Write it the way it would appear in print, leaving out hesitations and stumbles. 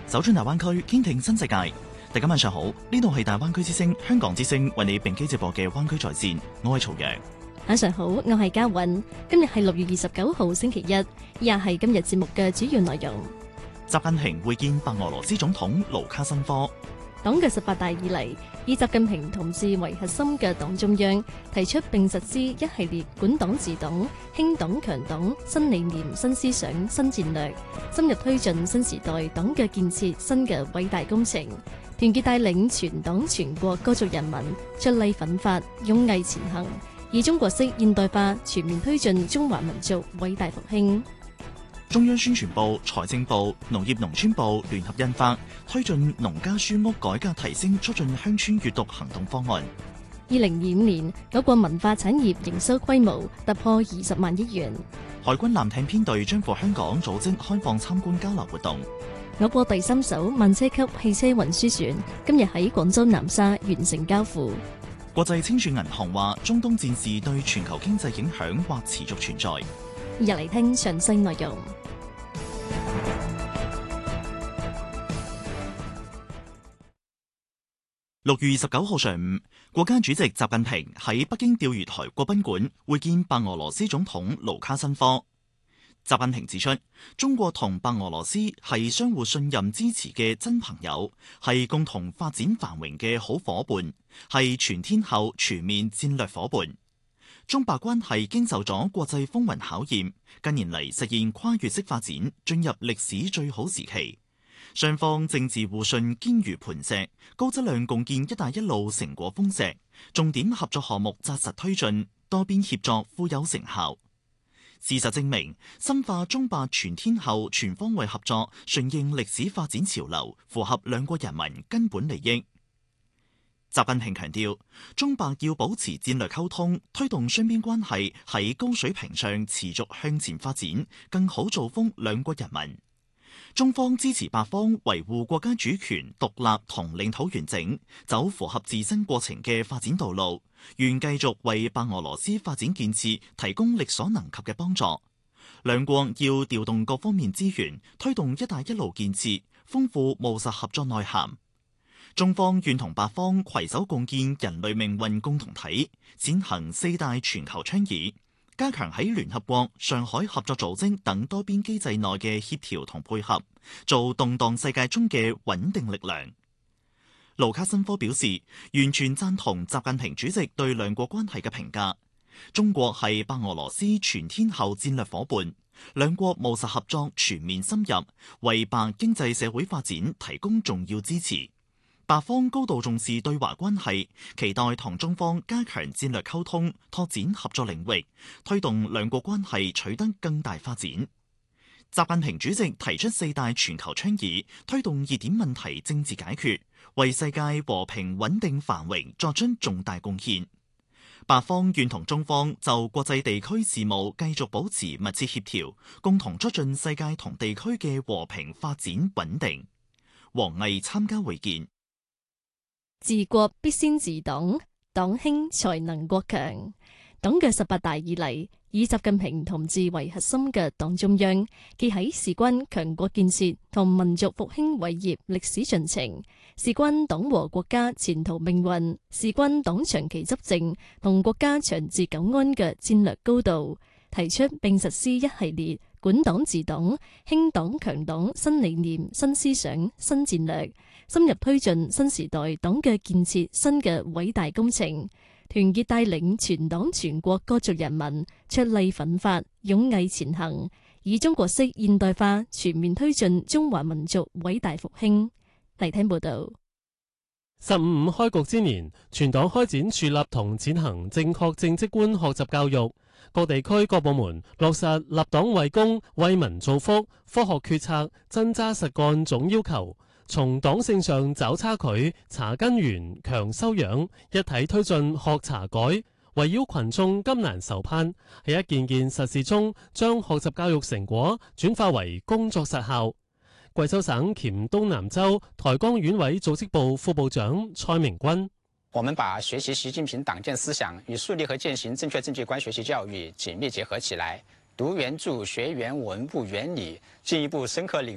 走進大灣區，傾聽新世界。大家晚上好，呢度係大灣區之聲香港之聲為你並機直播嘅灣區在線，我係曹陽。 晚上好，我係嘉韻。今日係6月29號星期一，以下係今日節目嘅主要內容。 習近平會見白俄羅斯總統盧卡申科。 黨嘅18大以嚟，以習近平同志為核心嘅黨中央提出並實施一系列管黨治黨、興黨強黨新理念、新思想、新戰略，深入推進新時代黨嘅建設新嘅偉大工程，團結帶領全黨全國各族人民出力奮發，勇毅前行，以中國式現代化全面推進中華民族偉大復興。 中央宣傳部、財政部、農業農村部聯合印發推進農家書屋改革提升促進鄉村閱讀行動方案。 2025年，我國文化產業營收規模突破20萬億元。 海軍艦艇編隊將赴香港組織開放參觀交流活動。 我國第3艘慢車級汽車運輸船今日喺廣州南沙完成交付。 國際清算銀行話，中東戰事對全球經濟影響或持續存在。 入嚟聽詳細內容。 6月29號上午，國家主席習近平喺北京釣魚台國賓館會見白俄羅斯總統盧卡申科。習近平指出，中國同白俄羅斯係相互信任支持嘅真朋友，係共同發展繁榮嘅好夥伴，係全天候全面戰略夥伴。中白關係經受咗國際風雲考驗，近年嚟實現跨越式發展，進入歷史最好時期。雙方政治互信堅如磐石，高質量共建「一帶一路」成果豐碩，重點合作項目紮實推進，多邊協作富有成效。事實證明，深化中白全天候全方位合作，順應歷史發展潮流，符合兩國人民根本利益。習近平強調，中白要保持戰略溝通，推動雙邊關係喺高水平上持續向前發展，更好造福兩國人民。中方支持白方維護國家主權、獨立同領土完整，走符合自身過程嘅發展道路，願繼續為白俄羅斯發展建設提供力所能及嘅幫助。兩國要調動各方面資源，推動「一帶一路」建設，豐富務實合作內涵。中方願同白方攜手共建人類命運共同體，踐行4大全球倡議，加強喺聯合國、上海合作組織等多邊機制內嘅協調同配合，做動盪世界中嘅穩定力量。盧卡申科表示，完全贊同習近平主席對兩國關係嘅評價。中國係白俄羅斯全天候戰略夥伴，兩國務實合作全面深入，為白經濟社會發展提供重要支持。白方高度重視對華關係，期待同中方加強戰略溝通，拓展合作領域，推動兩國關係取得更大發展。習近平主席提出4大全球倡議，推動熱點問題政治解決，為世界和平穩定繁榮作出重大貢獻。白方願同中方就國際地區事務繼續保持密切協調，共同促進世界同地區嘅和平發展穩定。王毅參加會見。 治國必先治黨，黨興才能國強。黨嘅18大以嚟，以習近平同志為核心嘅黨中央，既喺事關強國建設同民族復興偉業歷史進程，事關黨和國家前途命運，事關黨長期執政同國家長治久安嘅戰略高度，提出並實施一系列管黨治黨、興黨強黨新理念、新思想、新戰略，深入推進新時代黨嘅建設新嘅偉大工程，團結帶領全黨全國各族人民出力奮發，勇毅前行，以中國式現代化全面推進中華民族偉大復興。嚟聽報道。 15開局之年，全黨開展樹立同踐行正確政績觀學習教育，各地區各部門落實立黨為公、為民造福、科學決策、真揸實幹總要求，從黨性上找差距、查根源、強修養，一體推進學查改，圍繞群眾急難愁盼，喺一件件實事中將學習教育成果轉化為工作實效。貴州省黔東南州台江縣委組織部副部長蔡明君： 我們把學習習近平黨建思想與樹立和踐行正確政績觀學習教育緊密結合起來，讀原著、學原文、悟原理，進一步深刻領